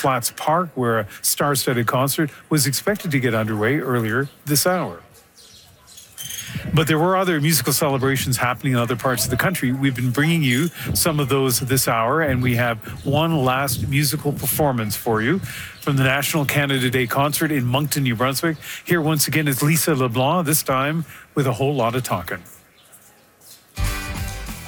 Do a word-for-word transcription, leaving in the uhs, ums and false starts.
Flats Park, where a star-studded concert was expected to get underway earlier this hour. But there were other musical celebrations happening in other parts of the country. We've been bringing you some of those this hour, and we have one last musical performance for you from the National Canada Day concert in Moncton, New Brunswick. Here once again is Lisa LeBlanc, this time with A Whole Lot of Talkin'.